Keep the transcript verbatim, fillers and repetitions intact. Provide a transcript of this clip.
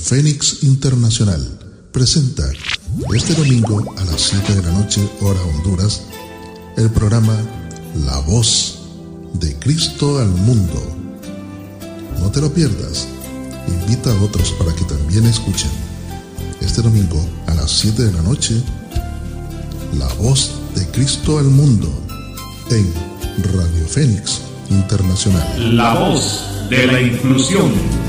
Fénix Internacional presenta este domingo a las siete de la noche, hora Honduras, el programa La Voz de Cristo al Mundo. No te lo pierdas. Invita a otros para que también escuchen. Este domingo a las siete de la noche, La Voz de Cristo al Mundo en Radio Fénix Internacional. La voz de la inclusión.